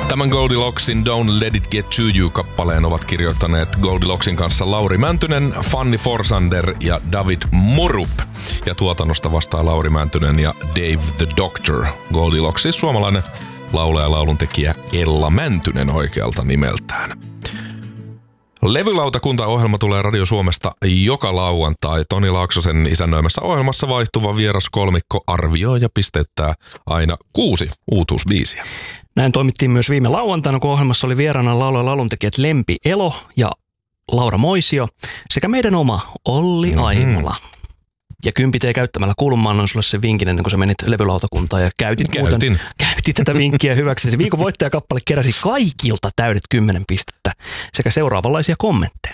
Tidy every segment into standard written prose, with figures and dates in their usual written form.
Tämän Goldilocksin Don't Let It Get To You-kappaleen ovat kirjoittaneet Goldilocksin kanssa Lauri Mäntynen, Fanny Forsander ja David Morup. Ja tuotannosta vastaa Lauri Mäntynen ja Dave the Doctor. Goldilocks suomalainen laulaja ja lauluntekijä Ella Mäntynen oikealta nimeltään. Levylautakunta-ohjelma tulee Radio Suomesta joka lauantai. Toni Laaksosen isännöimässä ohjelmassa vaihtuva vieraskolmikko arvioi ja pisteyttää aina 6 uutuusbiisiä. Näin toimittiin myös viime lauantaina, kun ohjelmassa oli vieraana laulaja lauluntekijät Lempi Elo ja Laura Moisio sekä meidän oma Olli Aimola. Ja kympitee käyttämällä kulmaa annoin sulle sen vinkin ennen kuin sä menit levylautakuntaan ja käytit tätä vinkkiä hyväksi. Se viikon voittajakappale keräsi kaikilta täydet 10 pistettä sekä seuraavanlaisia kommentteja.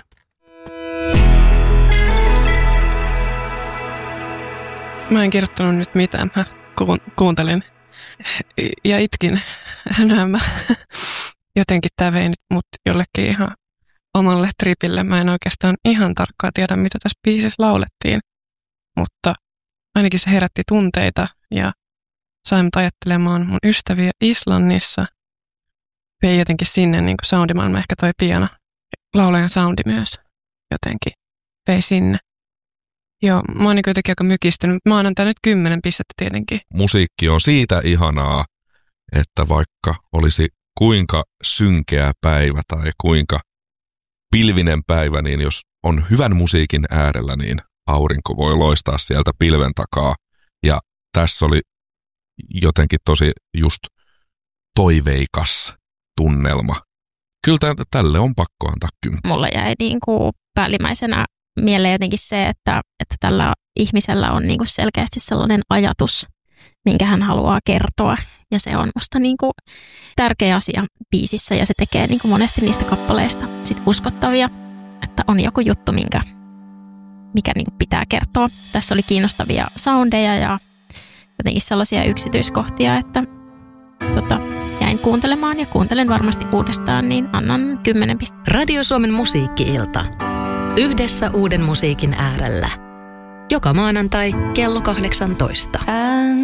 Mä en kirjoittanut nyt mitään. Mä kuuntelin ja itkin. Mä jotenkin tää vei nyt mut jollekin ihan omalle tripille. Mä en oikeastaan ihan tarkkaan tiedä, mitä tässä biisissä laulettiin. Mutta ainakin se herätti tunteita ja sai mut ajattelemaan mun ystäviä Islannissa. Vei jotenkin sinne niin kuin soundimaailma, ehkä toi piano. Laulajan soundi myös jotenkin vei sinne. Joo, mä oon niin jotenkin aika mykistynyt. Mä annan tää nyt 10 pistettä tietenkin. Musiikki on siitä ihanaa, että vaikka olisi kuinka synkeä päivä tai kuinka pilvinen päivä, niin jos on hyvän musiikin äärellä, niin aurinko voi loistaa sieltä pilven takaa. Ja tässä oli jotenkin tosi just toiveikas tunnelma. Kyllä tälle on pakko antaa 10. Mulla jäi niin kuin päällimmäisenä mieleen jotenkin se, että tällä ihmisellä on niin kuin selkeästi sellainen ajatus, minkä hän haluaa kertoa. Ja se on musta niin kuin tärkeä asia biisissä ja se tekee niin kuin monesti niistä kappaleista sit uskottavia, että on joku juttu, mikä niin kuin pitää kertoa. Tässä oli kiinnostavia soundeja ja jotenkin sellaisia yksityiskohtia, että jäin kuuntelemaan ja kuuntelen varmasti uudestaan, niin annan 10 pistettä. Radio Suomen musiikki-ilta. Yhdessä uuden musiikin äärellä. Joka maanantai kello 18.